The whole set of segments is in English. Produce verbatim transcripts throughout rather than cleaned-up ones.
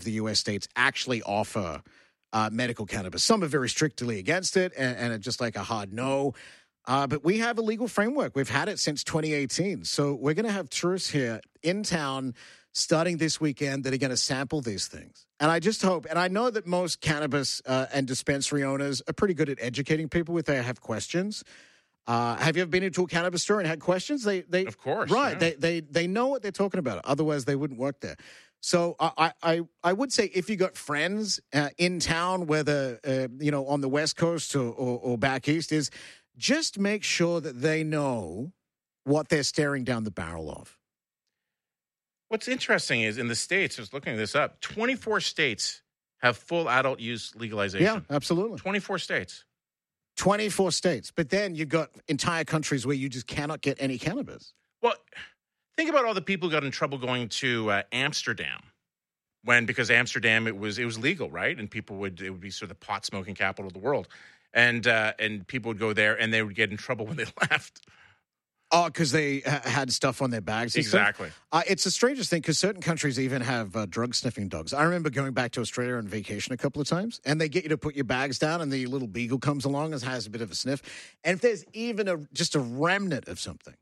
the U S states actually offer uh, medical cannabis. Some are very strictly against it, and, and it's just like a hard no. Uh, but we have a legal framework. We've had it since twenty eighteen. So we're going to have tourists here in town starting this weekend that are going to sample these things. And I just hope, and I know that most cannabis uh, and dispensary owners are pretty good at educating people if they have questions. Uh, have you ever been into a cannabis store and had questions? They, they, of course, right? Yeah. They, they, they know what they're talking about. Otherwise, they wouldn't work there. So I, I, I would say if you got friends uh, in town, whether uh, you know on the West Coast or, or, or back east, is just make sure that they know what they're staring down the barrel of. What's interesting is in the states, I was looking this up. twenty-four states have full adult use legalization. Yeah, absolutely. twenty-four states. twenty-four states. But then you've got entire countries where you just cannot get any cannabis. Well, think about all the people who got in trouble going to uh, Amsterdam when, because Amsterdam, it was it was legal, right? And people would, it would be sort of the pot smoking capital of the world. And, uh, and people would go there and they would get in trouble when they left. Oh, because they ha- had stuff on their bags and Exactly. stuff? Uh, it's the strangest thing because certain countries even have uh, drug-sniffing dogs. I remember going back to Australia on vacation a couple of times, and they get you to put your bags down, and the little beagle comes along and has a bit of a sniff. And if there's even a just a remnant of something,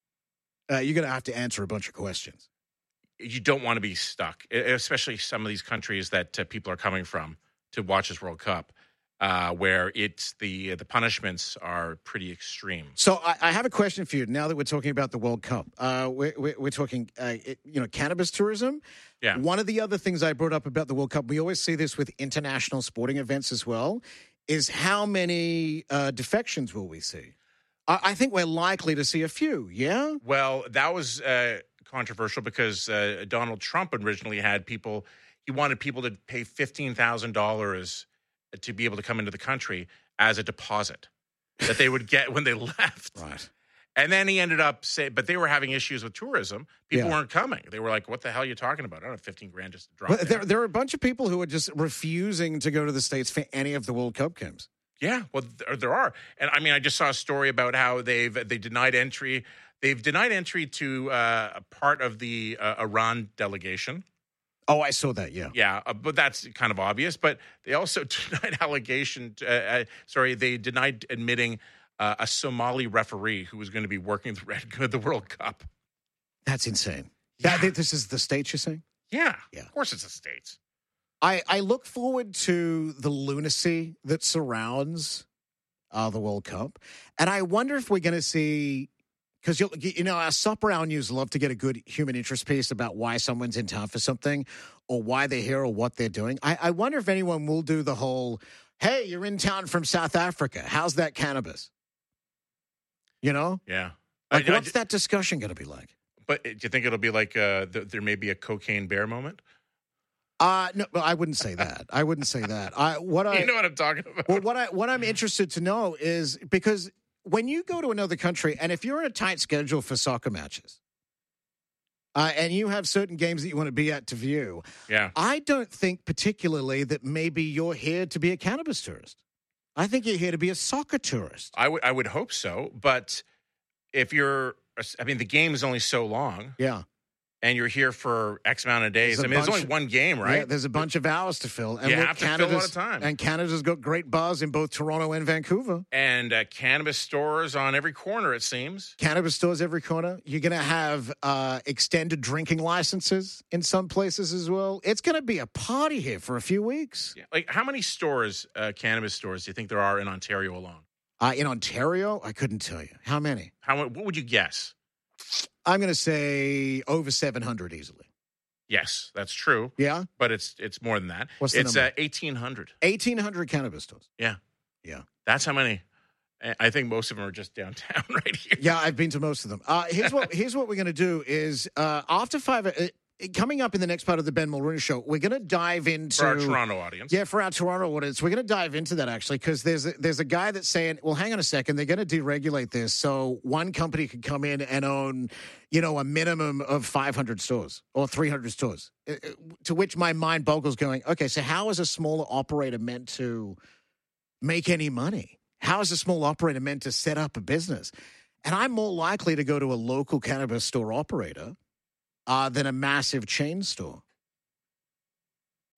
uh, you're going to have to answer a bunch of questions. You don't want to be stuck, especially some of these countries that uh, people are coming from to watch this World Cup. Uh, where it's the the punishments are pretty extreme. So I, I have a question for you. Now that we're talking about the World Cup, uh, we're, we're, we're talking, uh, it, you know, cannabis tourism. Yeah. One of the other things I brought up about the World Cup, we always see this with international sporting events as well, is how many uh, defections will we see? I, I think we're likely to see a few. Yeah. Well, that was uh, controversial because uh, Donald Trump originally had people. He wanted people to pay fifteen thousand dollars to be able to come into the country as a deposit that they would get when they left. Right. And then he ended up saying, but they were having issues with tourism. People Yeah. weren't coming. They were like, what the hell are you talking about? I don't have fifteen grand just to drop But there. there, there are a bunch of people who are just refusing to go to the States for any of the World Cup games. Yeah, well, there, there are. And I mean, I just saw a story about how they've they denied entry. They've denied entry to uh, a part of the uh, Iran delegation. Oh, I saw that, yeah. Yeah, uh, but that's kind of obvious. But they also denied allegation. Uh, uh, sorry, they denied admitting uh, a Somali referee who was going to be working the Red the World Cup. That's insane. Yeah. That, this is the States, you're saying? Yeah, Yeah. of course it's the States. I, I look forward to the lunacy that surrounds uh, the World Cup. And I wonder if we're going to see, because, you you know, our Sup Around News love to get a good human interest piece about why someone's in town for something or why they're here or what they're doing. I, I wonder if anyone will do the whole, hey, you're in town from South Africa. How's that cannabis? You know? Yeah. Like, I- I- what's that discussion going to be like? But do you think it'll be like uh, th- there may be a cocaine bear moment? Uh, no, well, I wouldn't say that. I wouldn't say that. I, what I, You know what I'm talking about? Well, what I what I'm interested to know is because when you go to another country, and if you're in a tight schedule for soccer matches, uh, and you have certain games that you want to be at to view, Yeah. I don't think particularly that maybe you're here to be a cannabis tourist. I think you're here to be a soccer tourist. I would I would hope so. But if you're, I mean, the game is only so long. Yeah. And you're here for X amount of days. There's a I mean, there's bunch only of- one game, right? Yeah, there's a bunch of hours to fill. And You look, have to fill a lot Canada's- of time. And Canada's got great bars in both Toronto and Vancouver. And uh, cannabis stores on every corner, it seems. Cannabis stores every corner. You're going to have uh, extended drinking licenses in some places as well. It's going to be a party here for a few weeks. Yeah. Like, how many stores, uh, cannabis stores, do you think there are in Ontario alone? Uh, in Ontario, I couldn't tell you. How many? How? What would you guess? I'm going to say over seven hundred easily. Yes, that's true. Yeah? But it's it's more than that. What's the it's number? uh, eighteen hundred. eighteen hundred cannabis stores. Yeah. Yeah. That's how many. I- I think most of them are just downtown right here. Yeah, I've been to most of them. Uh, here's what here's what we're going to do is uh, after five, uh, coming up in the next part of the Ben Mulrooney Show, we're going to dive into For our Toronto audience. Yeah, for our Toronto audience, we're going to dive into that actually because there's a, there's a guy that's saying, well, hang on a second, they're going to deregulate this, so one company could come in and own, you know, a minimum of five hundred stores or three hundred stores. Uh, uh, To which my mind boggles, going, okay, so how is a smaller operator meant to make any money? How is a small operator meant to set up a business? And I'm more likely to go to a local cannabis store operator uh, than a massive chain store.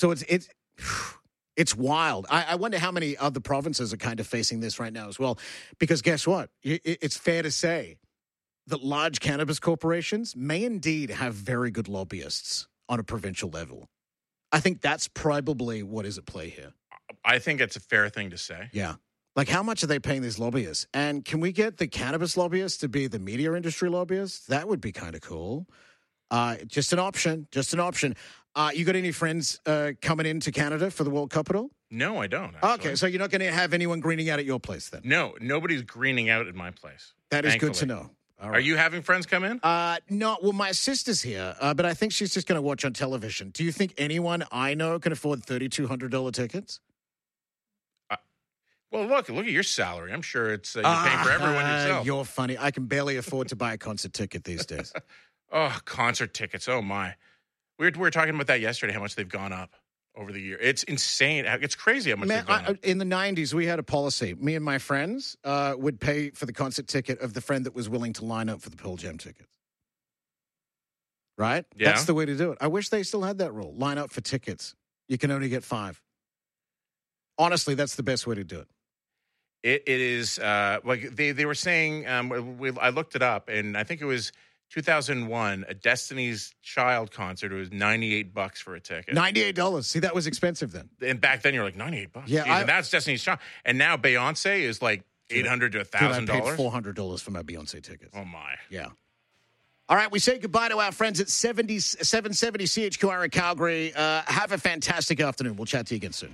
So it's it's it's wild. I, I wonder how many other provinces are kind of facing this right now as well. Because guess what? It, it's fair to say that large cannabis corporations may indeed have very good lobbyists on a provincial level. I think that's probably what is at play here. I think it's a fair thing to say. Yeah. Like, how much are they paying these lobbyists? And can we get the cannabis lobbyists to be the media industry lobbyists? That would be kind of cool. Uh, just an option. Just an option. Uh, you got any friends uh, coming into Canada for the World Cup at all? No, I don't. Actually. Okay, so you're not going to have anyone greening out at your place then? No, nobody's greening out at my place. That is thankfully. good to know. All right. Are you having friends come in? Uh, no, well, my sister's here, uh, but I think she's just going to watch on television. Do you think anyone I know can afford thirty-two hundred dollars tickets? Uh, well, look, look at your salary. I'm sure it's uh, you're paying for everyone Ah, yourself. You're funny. I can barely afford to buy a concert ticket these days. Oh, concert tickets. Oh, my. We were, we were talking about that yesterday, how much they've gone up over the year. It's insane. It's crazy how much Man, they've gone I, up. in the nineties, we had a policy. Me and my friends uh, would pay for the concert ticket of the friend that was willing to line up for the Pearl Jam tickets. Right? Yeah. That's the way to do it. I wish they still had that rule. Line up for tickets. You can only get five. Honestly, that's the best way to do it. It, it is, uh, like they, they were saying, um, we, I looked it up, and I think it was two thousand one, a Destiny's Child concert. It was ninety-eight bucks for a ticket. ninety-eight dollars. See, that was expensive then. And back then, you're like, ninety-eight bucks. Yeah, Jeez, I- and that's Destiny's Child. And now Beyonce is like eight hundred to one Dude, I thousand paid dollars. four hundred dollars for my Beyonce tickets. Oh, my. Yeah. All right, we say goodbye to our friends at seventy, seven seventy C H Q R in Calgary. Uh, have a fantastic afternoon. We'll chat to you again soon.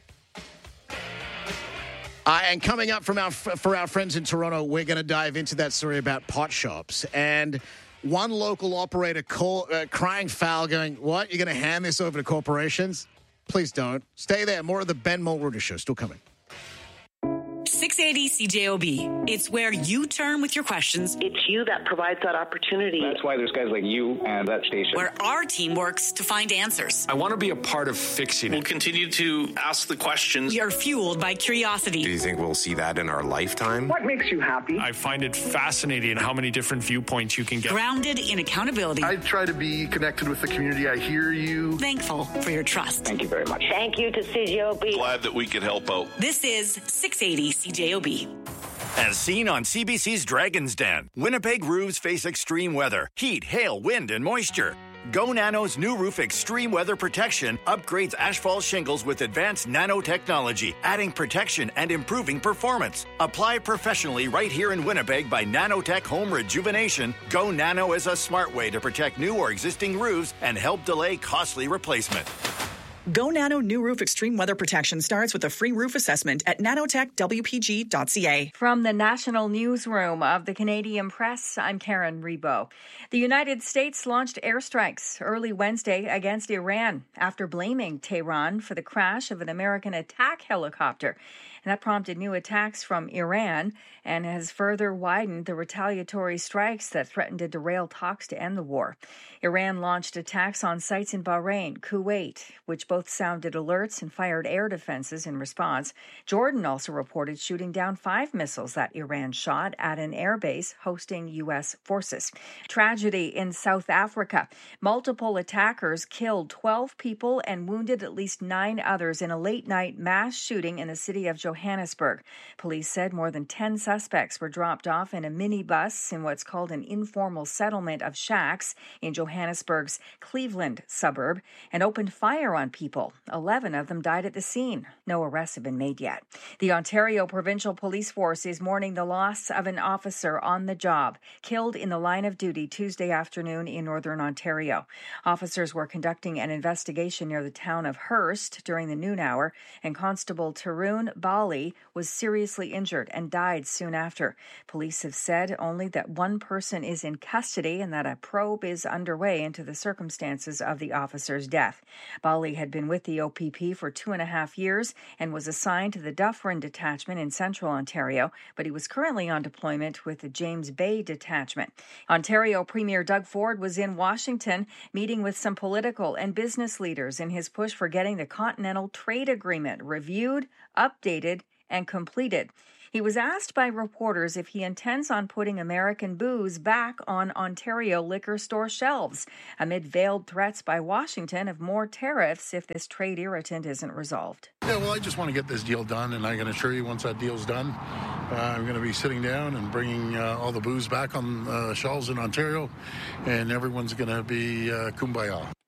Uh, and coming up from our for our friends in Toronto, we're going to dive into that story about pot shops. And one local operator call, uh, crying foul going, what, you're going to hand this over to corporations? Please don't. Stay there. More of the Ben Mulruder Show still coming. six eighty C J O B. It's where you turn with your questions. It's you that provides that opportunity. That's why there's guys like you and that station. Where our team works to find answers. I want to be a part of fixing it. We'll continue to ask the questions. We are fueled by Do curiosity. you think we'll see that in our lifetime? What makes you happy? I find it fascinating how many different viewpoints you can get. Grounded in accountability. I try to be connected with the community. I hear you. Thankful for your trust. Thank you very much. Thank you to C J O B. Glad that we could help out. This is six eighty C J O B. As seen on C B C's Dragon's Den, Winnipeg roofs face extreme weather, heat, hail, wind, and moisture. Go Nano's new roof extreme weather protection upgrades asphalt shingles with advanced nanotechnology, adding protection and improving performance. Apply professionally right here in Winnipeg by Nanotech Home Rejuvenation. Go Nano is a smart way to protect new or existing roofs and help delay costly replacement. Go Nano New Roof Extreme Weather Protection starts with a free roof assessment at nanotech w p g dot c a. From the National Newsroom of the Canadian Press, I'm Karen Rebo. The United States launched airstrikes early Wednesday against Iran after blaming Tehran for the crash of an American attack helicopter. And that prompted new attacks from Iran and has further widened the retaliatory strikes that threatened to derail talks to end the war. Iran launched attacks on sites in Bahrain, Kuwait, which both sounded alerts and fired air defenses in response. Jordan also reported shooting down five missiles that Iran shot at an airbase hosting U S forces. Tragedy in South Africa. Multiple attackers killed twelve people and wounded at least nine others in a late-night mass shooting in the city of Johannesburg. Police said more than ten suspects were dropped off in a minibus in what's called an informal settlement of shacks in Johannesburg's Cleveland suburb and opened fire on people. Eleven of them died at the scene. No arrests have been made yet. The Ontario Provincial Police Force is mourning the loss of an officer on the job, killed in the line of duty Tuesday afternoon in Northern Ontario. Officers were conducting an investigation near the town of Hearst during the noon hour, and Constable Tarun Bali was seriously injured and died soon after. Police have said only that one person is in custody and that a probe is underway into the circumstances of the officer's death. Bali had been with the O P P for two and a half years and was assigned to the Dufferin Detachment in Central Ontario, but he was currently on deployment with the James Bay Detachment. Ontario Premier Doug Ford was in Washington meeting with some political and business leaders in his push for getting the Continental Trade Agreement reviewed, updated, and completed. He was asked by reporters if he intends on putting American booze back on Ontario liquor store shelves amid veiled threats by Washington of more tariffs if this trade irritant isn't resolved. Yeah, well, I just want to get this deal done, and I can assure you once that deal's done, uh, I'm going to be sitting down and bringing uh, all the booze back on uh, shelves in Ontario, and everyone's going to be uh, kumbaya.